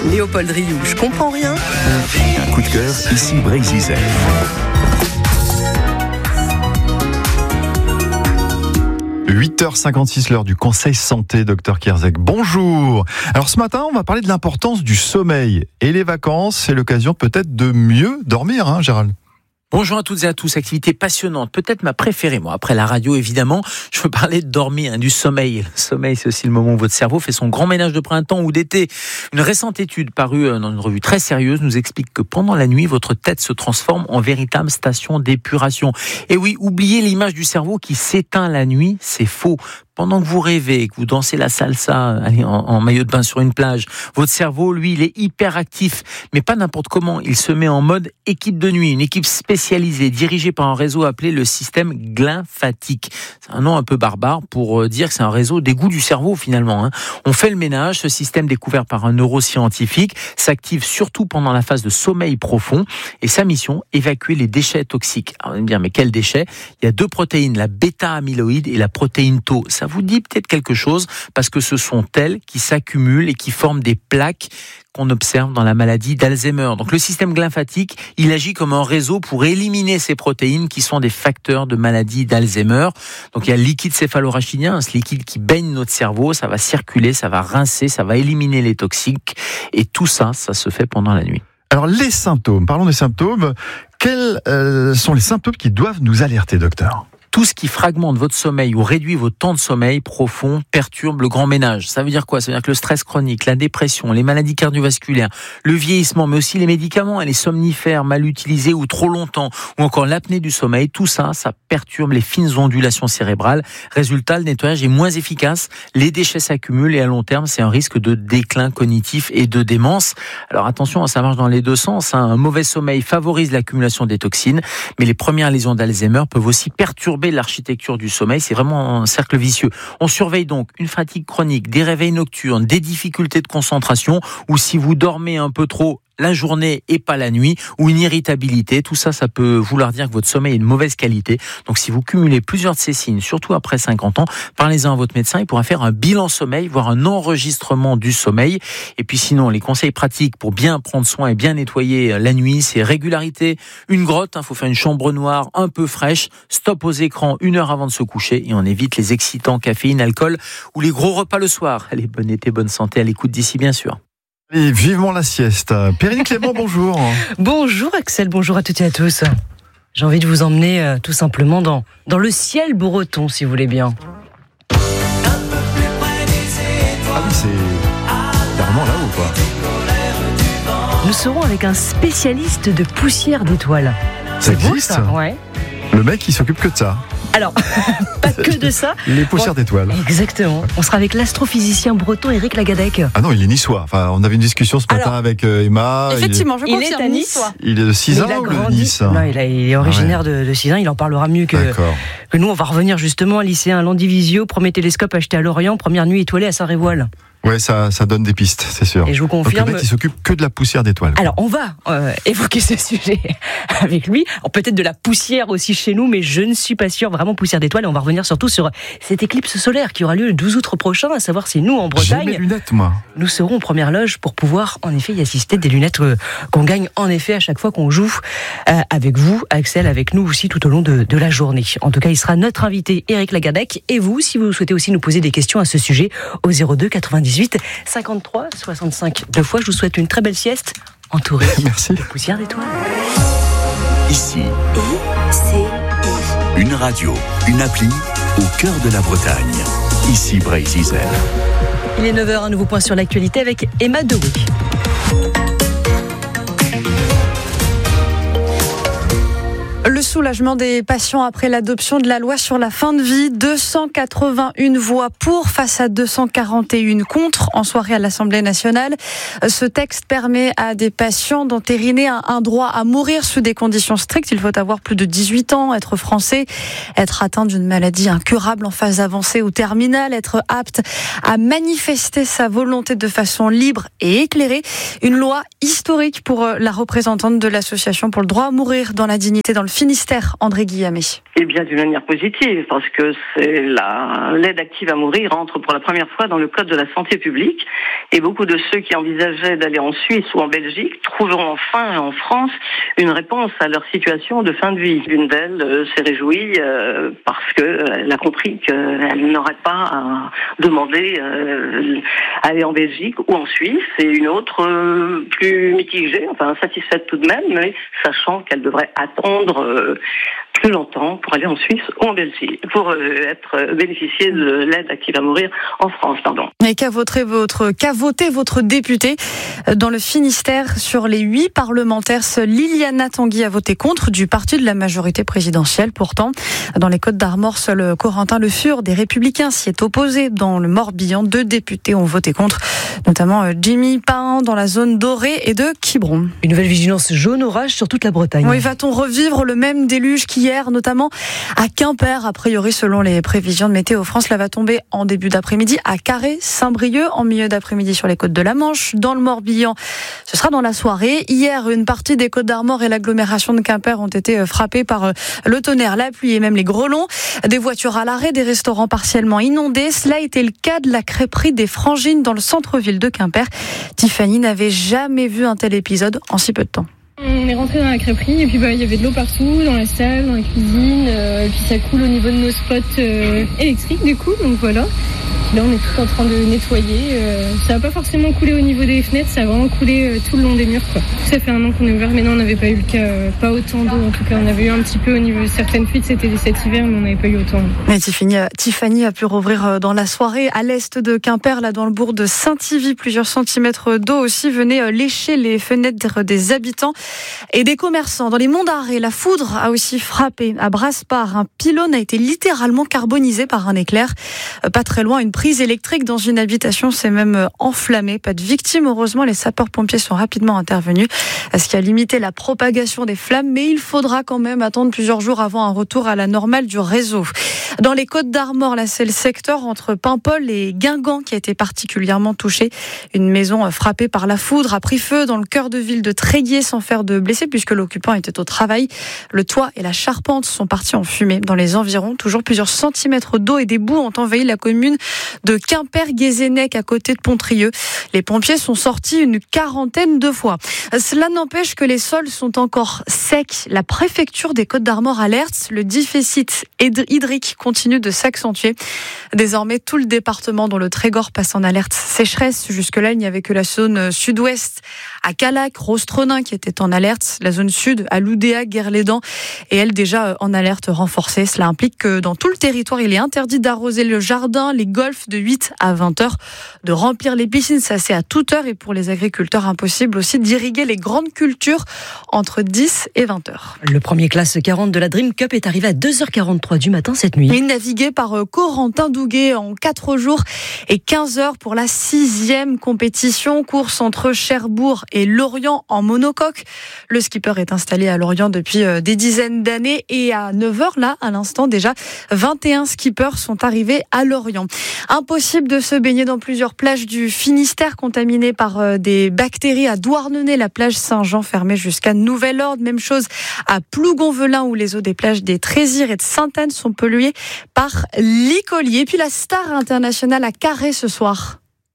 Léopold Rioux, je comprends rien. Un coup de cœur, ici Brésil. 8h56, l'heure du Conseil Santé, Dr Kierzek. Bonjour. Alors ce matin, on va parler de l'importance du sommeil. Et les vacances, c'est l'occasion peut-être de mieux dormir, hein, Gérald ? Bonjour à toutes et à tous, activité passionnante, peut-être ma préférée, moi, après la radio évidemment, je veux parler de dormir, du sommeil. Le sommeil, c'est aussi le moment où votre cerveau fait son grand ménage de printemps ou d'été. Une récente étude parue dans une revue très sérieuse nous explique que pendant la nuit, votre tête se transforme en véritable station d'épuration. Et oui, oubliez l'image du cerveau qui s'éteint la nuit, c'est faux. Pendant que vous rêvez, que vous dansez la salsa en maillot de bain sur une plage, votre cerveau, lui, il est hyper actif, mais pas n'importe comment. Il se met en mode équipe de nuit, une équipe spécialisée, dirigée par un réseau appelé le système glymphatique. C'est un nom un peu barbare pour dire que c'est un réseau d'égout du cerveau, finalement. On fait le ménage, ce système découvert par un neuroscientifique s'active surtout pendant la phase de sommeil profond, et sa mission, évacuer les déchets toxiques. Alors, vous allez me dire, mais quels déchets ? Il y a deux protéines, la bêta-amyloïde et la protéine Tau. Ça vous dit peut-être quelque chose parce que ce sont elles qui s'accumulent et qui forment des plaques qu'on observe dans la maladie d'Alzheimer. Donc le système glymphatique, il agit comme un réseau pour éliminer ces protéines qui sont des facteurs de maladie d'Alzheimer. Donc il y a le liquide céphalorachidien, ce liquide qui baigne notre cerveau, ça va circuler, ça va rincer, ça va éliminer les toxiques et tout ça, ça se fait pendant la nuit. Alors les symptômes, parlons des symptômes. Quels sont les symptômes qui doivent nous alerter, docteur ? Tout ce qui fragmente votre sommeil ou réduit votre temps de sommeil profond perturbe le grand ménage. Ça veut dire quoi ? Ça veut dire que le stress chronique, la dépression, les maladies cardiovasculaires, le vieillissement, mais aussi les médicaments et les somnifères mal utilisés ou trop longtemps, ou encore l'apnée du sommeil, tout ça, ça perturbe les fines ondulations cérébrales. Résultat, le nettoyage est moins efficace, les déchets s'accumulent et à long terme, c'est un risque de déclin cognitif et de démence. Alors attention, ça marche dans les deux sens. Un mauvais sommeil favorise l'accumulation des toxines, mais les premières lésions d'Alzheimer peuvent aussi perturber l'architecture du sommeil, c'est vraiment un cercle vicieux. On surveille donc une fatigue chronique, des réveils nocturnes, des difficultés de concentration, ou si vous dormez un peu trop la journée et pas la nuit, ou une irritabilité, tout ça, ça peut vouloir dire que votre sommeil est de mauvaise qualité. Donc si vous cumulez plusieurs de ces signes, surtout après 50 ans, parlez-en à votre médecin, il pourra faire un bilan sommeil, voire un enregistrement du sommeil. Et puis sinon, les conseils pratiques pour bien prendre soin et bien nettoyer la nuit, c'est régularité, une grotte, faut faire une chambre noire un peu fraîche, stop aux écrans 1 heure avant de se coucher, et on évite les excitants, caféine, alcool, ou les gros repas le soir. Allez, bon été, bonne santé, à l'écoute d'ici bien sûr. Et vivement la sieste. Perrine Clément, bonjour. Bonjour Axel, bonjour à toutes et à tous. J'ai envie de vous emmener tout simplement dans le ciel breton, si vous voulez bien. Ah oui, c'est carrément là-haut, quoi. Nous serons avec un spécialiste de poussière d'étoiles. Ça beau, existe ? ça, ouais. Le mec, il s'occupe que de ça. Alors, pas que de ça. Les poussières d'étoiles. Exactement. On sera avec l'astrophysicien breton Éric Lagadec. Ah non, il est niçois. Enfin, on avait une discussion ce matin avec Emma. Effectivement, je confirme. Il est à Nice. Il est de Cizan ou de Nice ? Non, il est originaire de Cizan. Il en parlera mieux que nous. On va revenir justement à lycéen Landivisio, premier télescope acheté à Lorient, première nuit étoilée à Saint-Révoil. Ouais, ça donne des pistes, c'est sûr. Et je vous confirme. Donc le mec, il s'occupe que de la poussière d'étoiles. Alors, on va évoquer ce sujet avec lui. Alors, peut-être de la poussière aussi chez nous, mais je ne suis pas sûre, vraiment poussière d'étoiles. Et on va revenir surtout sur cette éclipse solaire qui aura lieu le 12 août prochain, à savoir si nous, en Bretagne, j'ai mes lunettes, moi. Nous serons en première loge pour pouvoir, en effet, y assister. Des lunettes qu'on gagne, en effet, à chaque fois qu'on joue avec vous, Axel, avec nous aussi, tout au long de la journée. En tout cas, il sera notre invité, Éric Lagadec. Et vous, si vous souhaitez aussi nous poser des questions à ce sujet, au 02 98 53 65 2 fois. Je vous souhaite une très belle sieste entourée Merci. de poussière d'étoiles. Ici, une radio, une appli au cœur de la Bretagne. Ici Brésil. Il est 9h, un nouveau point sur l'actualité avec Emma Doué. Le soulagement des patients après l'adoption de la loi sur la fin de vie. 281 voix pour face à 241 contre en soirée à l'Assemblée nationale. Ce texte permet à des patients d'entériner un droit à mourir sous des conditions strictes. Il faut avoir plus de 18 ans, être français, être atteint d'une maladie incurable en phase avancée ou terminale, être apte à manifester sa volonté de façon libre et éclairée. Une loi historique pour la représentante de l'association pour le droit à mourir dans la dignité dans le Finistère, André Guillamet. Eh bien, d'une manière positive, parce que l'aide active à mourir entre pour la première fois dans le code de la santé publique. Et beaucoup de ceux qui envisageaient d'aller en Suisse ou en Belgique trouveront enfin en France une réponse à leur situation de fin de vie. L'une d'elles s'est réjouie parce qu'elle a compris qu'elle n'aurait pas à demander à aller en Belgique ou en Suisse. Et une autre plus mitigée, enfin satisfaite tout de même, mais sachant qu'elle devrait attendre plus longtemps pour aller en Suisse ou en Belgique, pour bénéficier de l'aide active à mourir en France, pardon. Et qu'a voté votre député dans le Finistère sur les 8 parlementaires? Seule Liliana Tanguy a voté contre, du parti de la majorité présidentielle. Pourtant, dans les Côtes-d'Armor, seul Corentin Le Fur des Républicains s'y est opposé. Dans le Morbihan, 2 députés ont voté contre, notamment Jimmy Pain dans la zone dorée et de Quiberon. Une nouvelle vigilance jaune orage sur toute la Bretagne. Oui, va-t-on revivre le même déluge qu'hier, notamment à Quimper? A priori, selon les prévisions de Météo France, là va tomber en début d'après-midi à Carré, Saint-Brieuc, en milieu d'après-midi sur les côtes de la Manche, dans le Morbihan. Ce sera dans la soirée. Hier, une partie des Côtes-d'Armor et l'agglomération de Quimper ont été frappées par le tonnerre, la pluie et même les grêlons. Des voitures à l'arrêt, des restaurants partiellement inondés. Cela a été le cas de la crêperie des Frangines dans le centre-ville de Quimper. Tiffany n'avait jamais vu un tel épisode en si peu de temps. On est rentré dans la crêperie et puis il y avait de l'eau partout, dans la salle, dans la cuisine, et puis ça coule au niveau de nos spots électriques du coup, donc voilà. Là on est tout en train de nettoyer, ça va pas forcément couler au niveau des fenêtres, ça va vraiment couler tout le long des murs quoi. Ça fait 1 an qu'on est ouvert, mais non on n'avait pas eu le cas, pas autant d'eau en tout cas, on avait eu un petit peu au niveau de certaines fuites, c'était cet hiver mais on n'avait pas eu autant. Mais Tiffany a pu rouvrir dans la soirée à l'est de Quimper, là dans le bourg de Saint-Yvi, plusieurs centimètres d'eau aussi venaient lécher les fenêtres des habitants et des commerçants. Dans les monts d'Arrée, la foudre a aussi frappé. À Brasparts, un pylône a été littéralement carbonisé par un éclair. Pas très loin, une prise électrique dans une habitation s'est même enflammée. Pas de victimes, heureusement, les sapeurs-pompiers sont rapidement intervenus, ce qui a limité la propagation des flammes, mais il faudra quand même attendre plusieurs jours avant un retour à la normale du réseau. Dans les Côtes-d'Armor, là, c'est le secteur entre Paimpol et Guingamp qui a été particulièrement touché. Une maison frappée par la foudre a pris feu dans le cœur de ville de Tréguier sans faire de blessés puisque l'occupant était au travail. Le toit et la charpente sont partis en fumée. Dans les environs, toujours plusieurs centimètres d'eau et des boues ont envahi la commune de Quimper-Guézennec à côté de Pontrieux. Les pompiers sont sortis une 40aine de fois. Cela n'empêche que les sols sont encore secs. La préfecture des Côtes-d'Armor alerte. Le déficit hydrique continue de s'accentuer. Désormais, tout le département, dont le Trégor, passe en alerte sécheresse. Jusque-là, il n'y avait que la zone sud-ouest à Calac, Rostronin qui était en alerte. La zone sud à Loudéac, Guerlédan et elle déjà en alerte renforcée. Cela implique que dans tout le territoire, il est interdit d'arroser le jardin, les golfs de 8 à 20 heures, de remplir les piscines, ça c'est à toute heure, et pour les agriculteurs, impossible aussi d'irriguer les grandes cultures entre 10 et 20 heures. Le premier classe 40 de la Dream Cup est arrivé à 2h43 du matin cette nuit. Il naviguait par Corentin Douguet en 4 jours et 15 heures pour la 6e compétition, course entre Cherbourg et Lorient en monocoque. Le skipper est installé à Lorient depuis des dizaines d'années et à 9h, là, à l'instant déjà, 21 skippers sont arrivés à Lorient. Impossible de se baigner dans plusieurs plages du Finistère contaminées par des bactéries. À Douarnenez, la plage Saint-Jean fermée jusqu'à nouvel ordre. Même chose à Plougonvelin où les eaux des plages des Trésirs et de Sainte-Anne sont polluées par l'E. coli. Et puis la star internationale à Carré ce soir.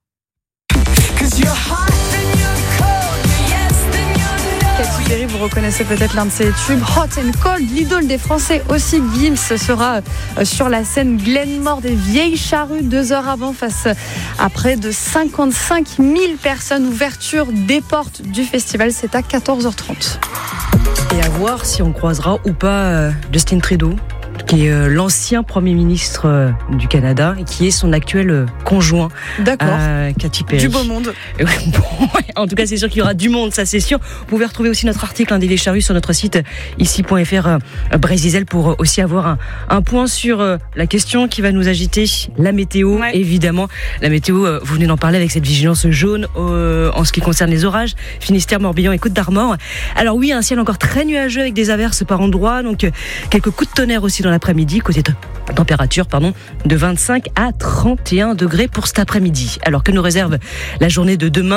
Katy Perry, vous reconnaissez peut-être l'un de ses tubes, Hot and Cold. L'idole des Français aussi, Gims, sera sur la scène Glenmore des Vieilles Charrues 2 heures avant face à près de 55 000 personnes. Ouverture des portes du festival, c'est à 14h30. Et à voir si on croisera ou pas Justin Trudeau, qui est l'ancien Premier ministre du Canada et qui est son actuel conjoint. D'accord. Katy Perry. Du beau monde. En tout cas, c'est sûr qu'il y aura du monde, ça c'est sûr. Vous pouvez retrouver aussi notre article des Vieilles Charrues sur notre site ici.fr Brésil pour aussi avoir un point sur la question qui va nous agiter, la météo. Ouais. Évidemment, la météo, vous venez d'en parler avec cette vigilance jaune en ce qui concerne les orages, Finistère, Morbihan et Côtes-d'Armor. Alors oui, un ciel encore très nuageux avec des averses par endroits, donc quelques coups de tonnerre aussi dans l'après-midi, côté température de 25 à 31 degrés pour cet après-midi. Alors que nous réserve la journée de demain?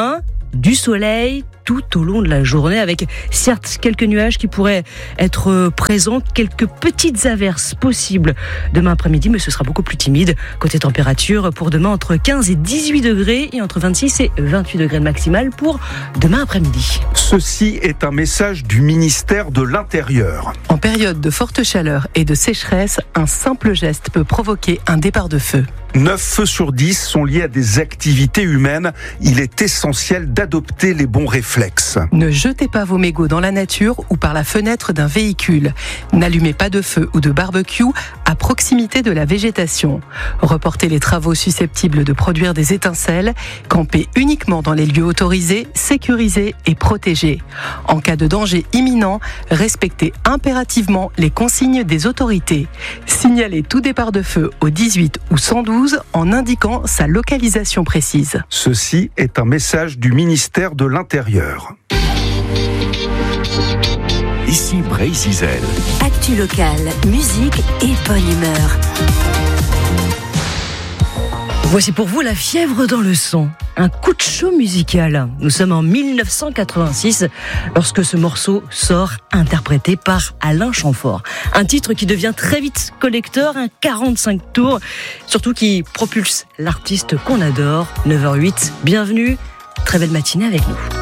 du soleil tout au long de la journée, avec certes quelques nuages qui pourraient être présents, quelques petites averses possibles demain après-midi, mais ce sera beaucoup plus timide. Côté température, pour demain, entre 15 et 18 degrés et entre 26 et 28 degrés de maximal pour demain après-midi. Ceci est un message du ministère de l'Intérieur. En période de forte chaleur et de sécheresse, un simple geste peut provoquer un départ de feu. 9 feux sur 10 sont liés à des activités humaines. Il est essentiel d'adopter les bons réflexes. Ne jetez pas vos mégots dans la nature ou par la fenêtre d'un véhicule. N'allumez pas de feu ou de barbecue à proximité de la végétation. Reportez les travaux susceptibles de produire des étincelles. Campez uniquement dans les lieux autorisés, sécurisés et protégés. En cas de danger imminent, respectez impérativement les consignes des autorités. Signalez tout départ de feu au 18 ou 112 en indiquant sa localisation précise. Ceci est un message du ministère de l'Intérieur. Ici Brésil. Actu locale, musique et bonne humeur. Voici pour vous la fièvre dans le son. Un coup de chaud musical. Nous sommes en 1986 lorsque ce morceau sort, interprété par Alain Chamfort. Un titre qui devient très vite collector, un 45 tours, surtout qui propulse l'artiste qu'on adore. 9h08, bienvenue, très belle matinée avec nous.